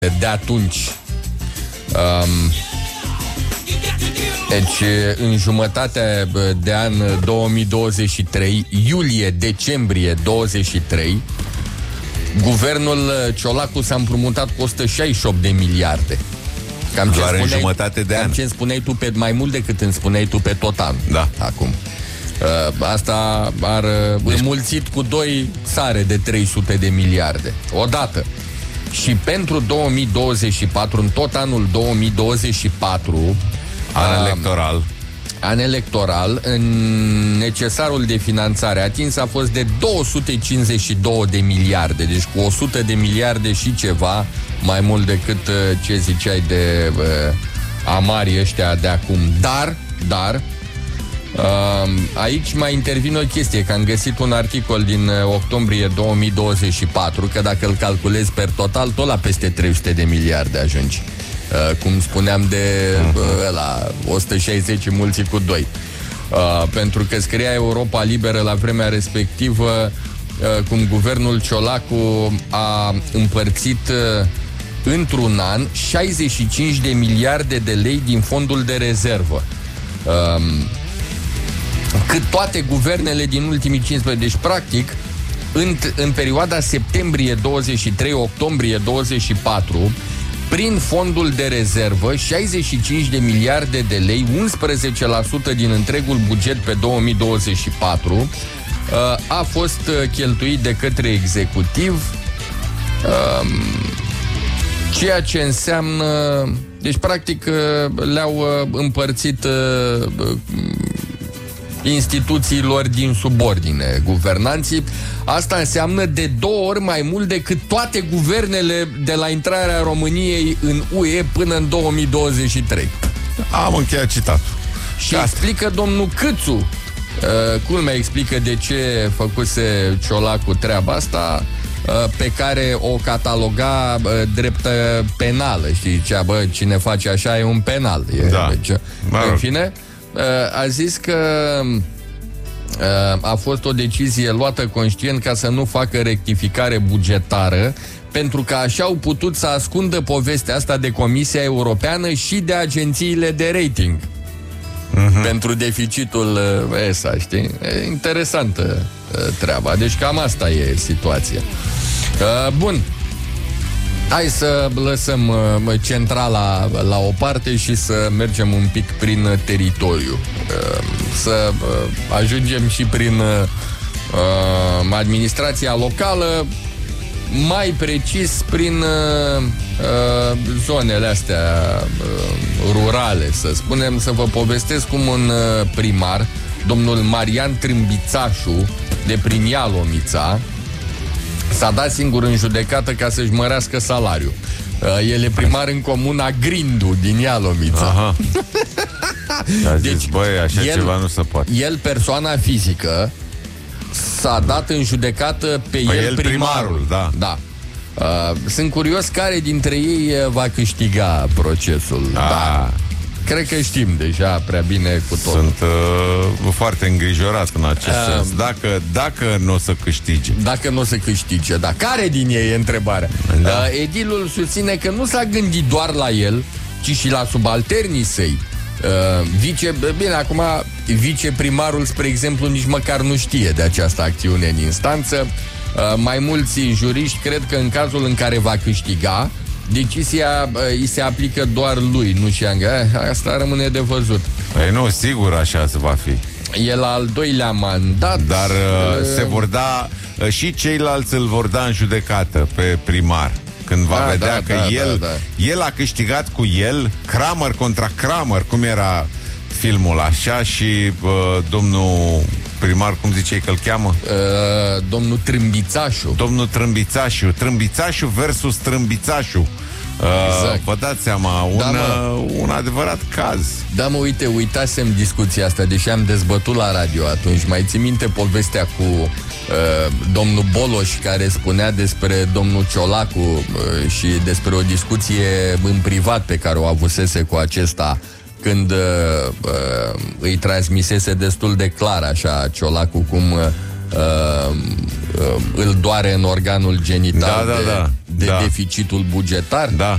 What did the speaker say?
de atunci. Deci, în jumătatea de an 2023, iulie-decembrie 23, guvernul Ciolacu s-a împrumutat cu 168 de miliarde. Cam doar în jumătate de an. Cam ce îmi spuneai tu mai mult decât îmi spuneai tu pe tot anul. Da. Acum. Asta ar înmulțit cu 2 sare de 300 de miliarde. Odată. Și pentru 2024, în tot anul 2024, an electoral, în necesarul de finanțare atins a fost de 252 de miliarde, deci cu 100 de miliarde și ceva mai mult decât ce ziceai de amari ăștia de acum. Dar aici mai intervine o chestie, că am găsit un articol din octombrie 2024, că dacă îl calculezi per total, tot la peste 300 de miliarde ajungi. Cum spuneam de la 160 mulți cu 2. Pentru că scria Europa Liberă la vremea respectivă cum guvernul Ciolacu a împărțit într-un an 65 de miliarde de lei din fondul de rezervă. Cât toate guvernele din ultimii 15. Deci, practic, în perioada septembrie 23-octombrie 24, prin fondul de rezervă, 65 de miliarde de lei, 11% din întregul buget pe 2024, a fost cheltuit de către executiv, ceea ce înseamnă... Deci, practic, le-au împărțit instituțiilor din subordine, guvernanții. Asta înseamnă de 2 ori mai mult decât toate guvernele de la intrarea României în UE până în 2023. Am încheiat citatul. Și explică domnul Câțu, culmea explică de ce făcuse Ciolacu treaba asta, pe care o cataloga drept penală. Știi, zicea, cine face așa e un penal. În fine, a zis că a fost o decizie luată conștient ca să nu facă rectificare bugetară, pentru că așa au putut să ascundă povestea asta de Comisia Europeană și de agențiile de rating pentru deficitul ESA, știi? E interesantă treaba. Deci cam asta e situația. Bun. Hai să lăsăm centrala la o parte și să mergem un pic prin teritoriu. Să ajungem și prin administrația locală, mai precis prin zonele astea rurale, să spunem, să vă povestesc cum un primar, domnul Marian Trâmbițașu, de prin Ialomița, s-a dat singur în judecată ca să-și mărească salariul. El e primar în comuna Grindu din Ialomița. Deci, așa ceva nu se poate. El, persoana fizică, s-a dat în judecată pe el primarul. Da. Sunt curios care dintre ei va câștiga procesul. Da. Cred că știm deja prea bine cu tot. Sunt foarte îngrijorat în acest sens. Dacă nu o să câștige. Dacă nu o să câștige, da. Care din ei e întrebarea? Da. Edilul susține că nu s-a gândit doar la el, ci și la subalternii săi. Bine, acum viceprimarul, spre exemplu, nici măcar nu știe de această acțiune în instanță. Mai mulți juriști cred că în cazul în care va câștiga, decizia îi se aplică doar lui, nu și asta rămâne de văzut. Nu, sigur așa se va fi. E la al 2-lea mandat. Dar se vor da, și ceilalți îl vor da în judecată pe primar, când va vedea că el a câștigat cu el, Kramer contra Kramer, cum era filmul așa, și domnul primar, cum ziceai că îl cheamă? Domnul Trâmbițașu. Domnul Trâmbițașu. Trâmbițașu versus Trâmbițașu. Exact. Vă dați seama, un adevărat caz. Da, uitasem discuția asta, deși am dezbătut la radio atunci. Mai ții minte povestea cu domnul Boloș, care spunea despre domnul Ciolacu și despre o discuție în privat pe care o avusese cu acesta, când îi transmisese destul de clar așa Ciolacu cum îl doare în organul genital de da. deficitul bugetar. Da.